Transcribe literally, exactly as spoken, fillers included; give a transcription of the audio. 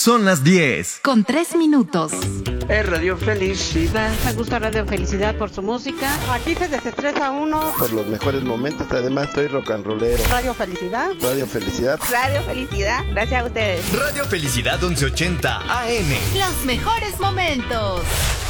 Son las diez. Con tres minutos. Es Radio Felicidad. Me gusta Radio Felicidad por su música. Aquí se desestresa uno. Por los mejores momentos, además estoy rock and rollero. Radio Felicidad. Radio Felicidad. Radio Felicidad, gracias a ustedes. Radio Felicidad once ochenta A M. Los mejores momentos.